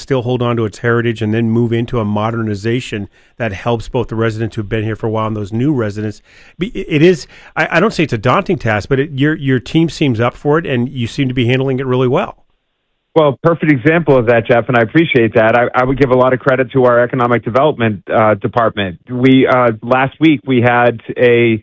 still hold on to its heritage and then move into a modernization that helps both the residents who've been here for a while and those new residents. It is, I don't say it's a daunting task, but your team seems up for it, and you seem to be handling it really well. Well, perfect example of that, Jeff, and I appreciate that. I would give a lot of credit to our economic development department. We last week we had an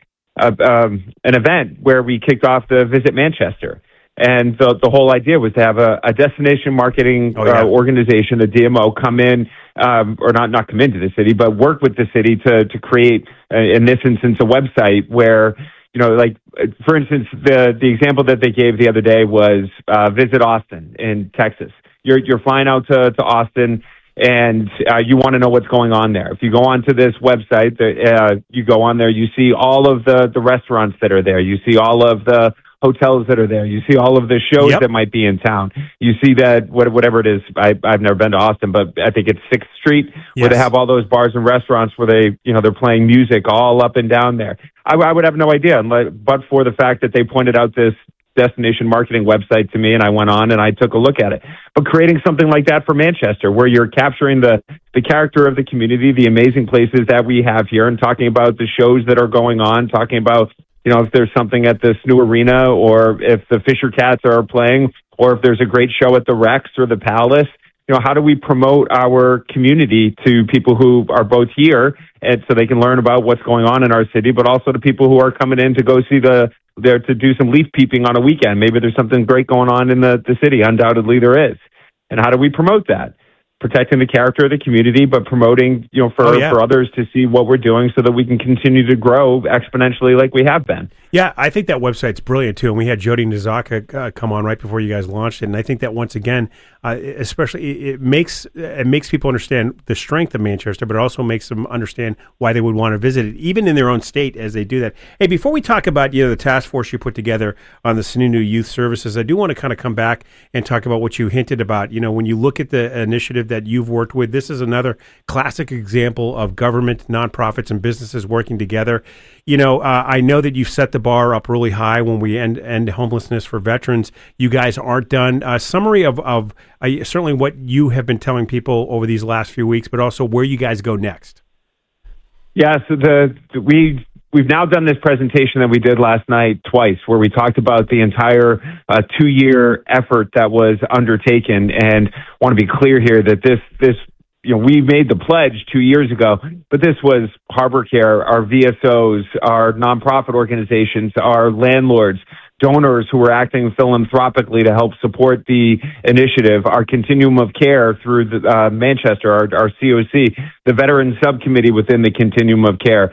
event where we kicked off the Visit Manchester, and the whole idea was to have a destination marketing organization, a DMO, come in or not come into the city, but work with the city to create, in this instance, a website where, you know, like, for instance, the example that they gave the other day was Visit Austin in Texas. You're flying out to Austin, and you want to know what's going on there. If you go onto this website, you go on there, you see all of the restaurants that are there. You see all of the hotels that are there. You see all of the shows that might be in town. You see that whatever it is. I've never been to Austin, but I think it's 6th Street where they have all those bars and restaurants where they're playing music all up and down there. I would have no idea, but for the fact that they pointed out this destination marketing website to me, and I went on and I took a look at it. But creating something like that for Manchester, where you're capturing the character of the community, the amazing places that we have here, and talking about the shows that are going on, talking about, you know, if there's something at this new arena, or if the Fisher Cats are playing, or if there's a great show at the Rex or the Palace. You know, how do we promote our community to people who are both here, and so they can learn about what's going on in our city, but also to people who are coming in to go see there to do some leaf peeping on a weekend. Maybe there's something great going on in the city. Undoubtedly there is. And how do we promote that? Protecting the character of the community, but promoting, you know, for others to see what we're doing so that we can continue to grow exponentially like we have been. Yeah, I think that website's brilliant too. And we had Jody Nizaka come on right before you guys launched it. And I think that once again, especially it makes people understand the strength of Manchester, but it also makes them understand why they would want to visit it, even in their own state as they do that. Hey, before we talk about, you know, the task force you put together on the Sununu Youth Services, I do want to kind of come back and talk about what you hinted about. You know, when you look at the initiative that you've worked with, this is another classic example of government, nonprofits, and businesses working together. You know, I know that you've set the bar up really high when we end homelessness for veterans. You guys aren't done. A summary of certainly what you have been telling people over these last few weeks, but also where you guys go next. Yeah, so we've now done this presentation that we did last night twice, where we talked about the entire 2-year effort that was undertaken, and want to be clear here that this. You know, we made the pledge 2 years ago, but this was Harbor Care, our VSOs, our nonprofit organizations, our landlords, donors who were acting philanthropically to help support the initiative, our continuum of care through the Manchester, our COC, the veteran subcommittee within the continuum of care.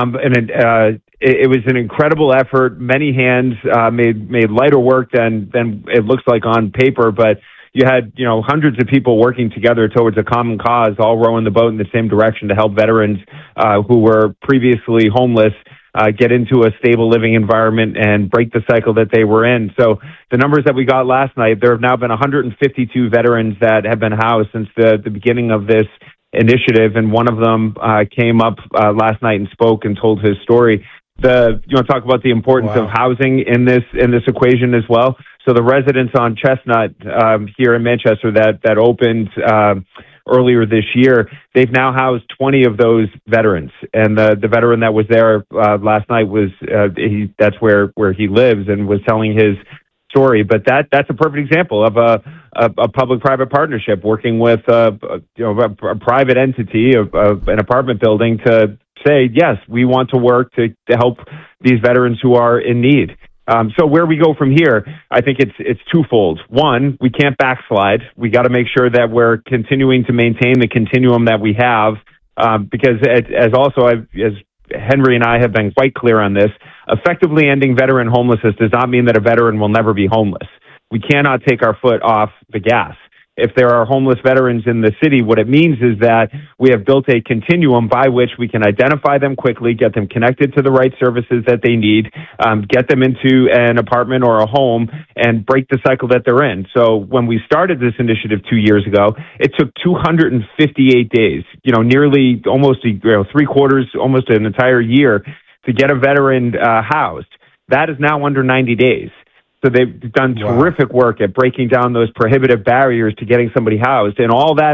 It was an incredible effort. Many hands made lighter work than it looks like on paper, but you had, you know, hundreds of people working together towards a common cause, all rowing the boat in the same direction to help veterans who were previously homeless get into a stable living environment and break the cycle that they were in. So the numbers that we got last night, there have now been 152 veterans that have been housed since the beginning of this initiative, and one of them came up last night and spoke and told his story. You want to talk about the importance of housing in this equation as well. So the residents on Chestnut here in Manchester that opened earlier this year, they've now housed 20 of those veterans. And the veteran that was there last night was that's where he lives and was telling his story. But that's a perfect example of a public-private partnership working with a private entity of an apartment building to say, yes, we want to work to help these veterans who are in need. So where we go from here, I think it's twofold. One, we can't backslide. We got to make sure that we're continuing to maintain the continuum that we have, because as Henry and I have been quite clear on this, effectively ending veteran homelessness does not mean that a veteran will never be homeless. We cannot take our foot off the gas. If there are homeless veterans in the city, what it means is that we have built a continuum by which we can identify them quickly, get them connected to the right services that they need, get them into an apartment or a home, and break the cycle that they're in. So when we started this initiative 2 years ago, it took 258 days, nearly almost three-quarters, almost an entire year to get a veteran housed. That is now under 90 days. So they've done terrific work at breaking down those prohibitive barriers to getting somebody housed. And all that